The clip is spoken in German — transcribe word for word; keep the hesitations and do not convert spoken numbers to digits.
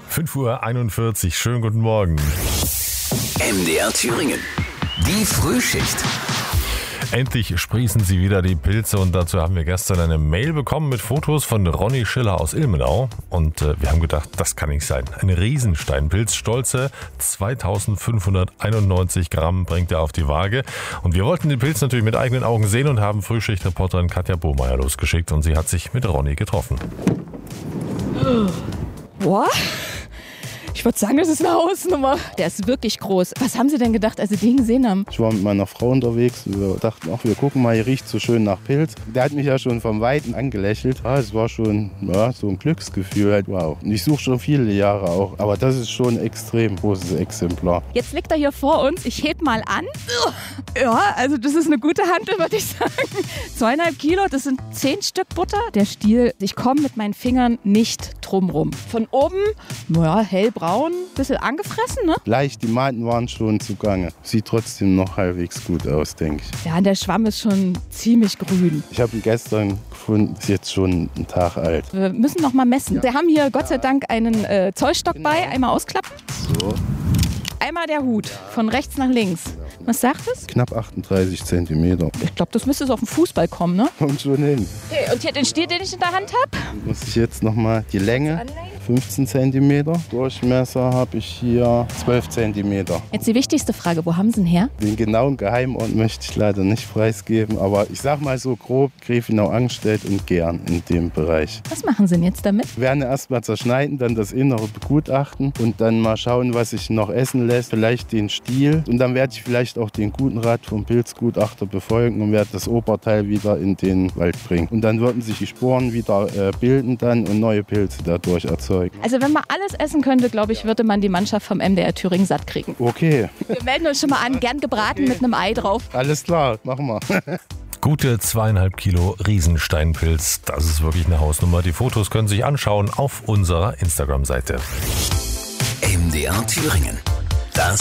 fünf Uhr einundvierzig, schönen guten Morgen. M D R Thüringen, die Frühschicht. Endlich sprießen sie wieder, die Pilze, und dazu haben wir gestern eine Mail bekommen mit Fotos von Ronny Schiller aus Ilmenau und äh, wir haben gedacht, das kann nicht sein. Ein Riesensteinpilz, stolze zweitausendfünfhunderteinundneunzig Gramm bringt er auf die Waage, und wir wollten den Pilz natürlich mit eigenen Augen sehen und haben Frühschichtreporterin Katja Bohmeier losgeschickt und sie hat sich mit Ronny getroffen. Boah, ich würde sagen, das ist eine Hausnummer. Der ist wirklich groß. Was haben Sie denn gedacht, als Sie den gesehen haben? Ich war mit meiner Frau unterwegs. Wir dachten, ach, wir gucken mal, hier riecht so schön nach Pilz. Der hat mich ja schon vom Weiten angelächelt. Ja, es war schon ja, so ein Glücksgefühl. Halt, wow. Und ich suche schon viele Jahre auch. Aber das ist schon ein extrem großes Exemplar. Jetzt liegt er hier vor uns. Ich heb mal an. Ja, also das ist eine gute Handel, würde ich sagen. Zweieinhalb Kilo, das sind zehn Stück Butter. Der Stiel, ich komme mit meinen Fingern nicht drum rum. Von oben, naja, hellbraun. Ein bisschen angefressen, ne? Leicht, die Maden waren schon zugange. Sieht trotzdem noch halbwegs gut aus, denke ich. Ja, der Schwamm ist schon ziemlich grün. Ich habe ihn gestern gefunden, ist jetzt schon einen Tag alt. Wir müssen noch mal messen. Ja. Wir haben hier Gott sei Dank einen äh, Zollstock genau. bei. Einmal ausklappen. So. Einmal der Hut, von rechts nach links. Was sagt es? Knapp achtunddreißig Zentimeter. Ich glaube, das müsste so auf den Fußball kommen, ne? Kommt schon hin. Okay, und hier den Stiel, den ich in der Hand habe? Muss ich jetzt noch mal die Länge, fünfzehn Zentimeter. Durchmesser habe ich hier zwölf Zentimeter. Jetzt die wichtigste Frage, wo haben Sie ihn her? Den genauen Geheimort möchte ich leider nicht preisgeben, aber ich sag mal so grob, Grefenau-Angstedt und Gern in dem Bereich. Was machen Sie denn jetzt damit? Wir werden erst mal zerschneiden, dann das Innere begutachten und dann mal schauen, was sich noch essen lässt. Vielleicht den Stiel, und dann werde ich vielleicht auch den guten Rat vom Pilzgutachter befolgen und werde das Oberteil wieder in den Wald bringen. Und dann würden sich die Sporen wieder äh, bilden dann und neue Pilze dadurch erzeugen. Also wenn man alles essen könnte, glaube ich, würde man die Mannschaft vom M D R Thüringen satt kriegen. Okay. Wir melden uns schon mal an, gern gebraten okay. mit einem Ei drauf. Alles klar, machen wir. Gute zweieinhalb Kilo Riesensteinpilz, das ist wirklich eine Hausnummer. Die Fotos können Sie sich anschauen auf unserer Instagram-Seite. M D R Thüringen. Das